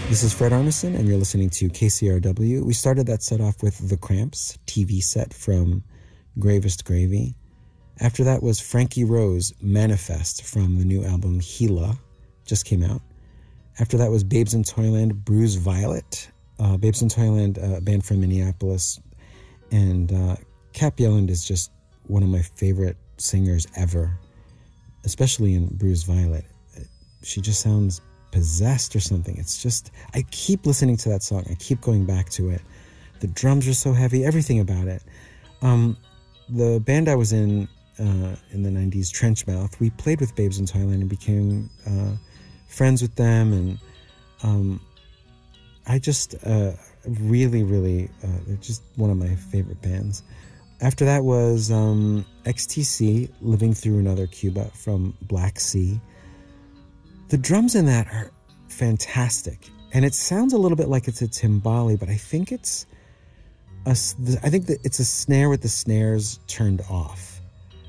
This is Fred Armisen, and you're listening to KCRW. We started that set off with The Cramps, TV set from Gravest Gravy. After that was Frankie Rose, Manifest, from the new album Gila, just came out. After that was Babes in Toyland, Bruise Violet. Babes in Toyland, a band from Minneapolis. And Cap Yelland is just one of my favorite singers ever, especially in Bruise Violet. She just sounds possessed or something. It's just, I keep listening to that song. I keep going back to it. The drums are so heavy, everything about it. The band I was in the 90s, Trenchmouth, we played with Babes in Toyland and became friends with them. And I just really, they're just one of my favorite bands. After that was XTC, Living Through Another Cuba, from Black Sea. The drums in that are fantastic, and it sounds a little bit like it's a timbali, but I think it's a snare with the snares turned off.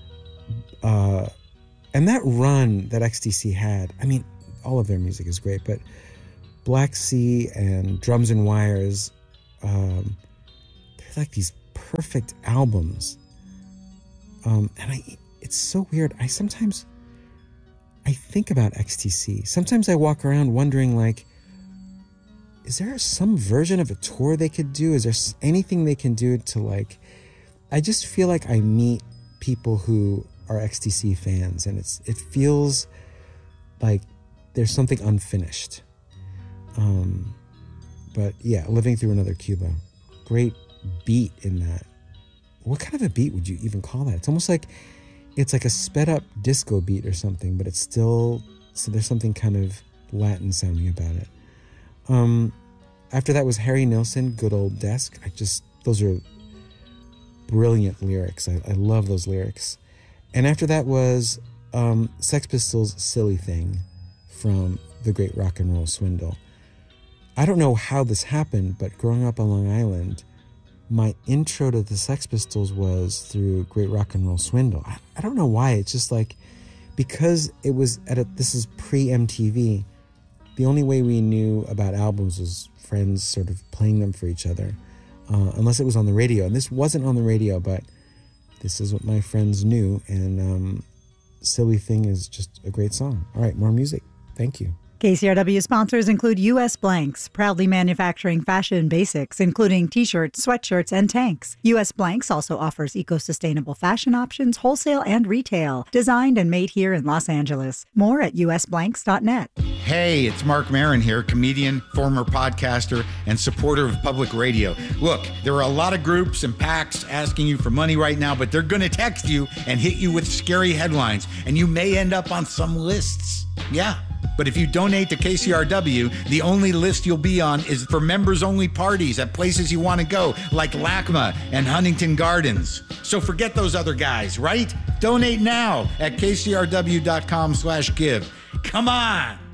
And that run that XTC had, I mean, all of their music is great, but Black Sea and Drums and Wires, they're like these perfect albums. And it's so weird. I think about XTC. Sometimes I walk around wondering, like, is there some version of a tour they could do? Is there anything they can do to, like, I just feel like I meet people who are XTC fans, and it feels like there's something unfinished. But yeah, Living Through Another Cuba. Great beat in that. What kind of a beat would you even call that? It's almost like it's like a sped up disco beat or something, but it's still, so there's something kind of Latin sounding about it. After that was Harry Nilsson, Good Old Desk. Those are brilliant lyrics. I love those lyrics. And after that was Sex Pistols' Silly Thing from The Great Rock and Roll Swindle. I don't know how this happened, but growing up on Long Island, my intro to the Sex Pistols was through Great Rock and Roll Swindle. I don't know why. It's just like, because it was this is pre-MTV, the only way we knew about albums was friends sort of playing them for each other, unless it was on the radio. And this wasn't on the radio, but this is what my friends knew. And Silly Thing is just a great song. All right, more music. Thank you. KCRW sponsors include U.S. Blanks, proudly manufacturing fashion basics, including T-shirts, sweatshirts, and tanks. U.S. Blanks also offers eco-sustainable fashion options, wholesale and retail, designed and made here in Los Angeles. More at usblanks.net. Hey, it's Mark Maron here, comedian, former podcaster, and supporter of public radio. Look, there are a lot of groups and PACs asking you for money right now, but they're going to text you and hit you with scary headlines, and you may end up on some lists. Yeah. But if you donate to KCRW, the only list you'll be on is for members-only parties at places you want to go, like LACMA and Huntington Gardens. So forget those other guys, right? Donate now at kcrw.com/give. Come on!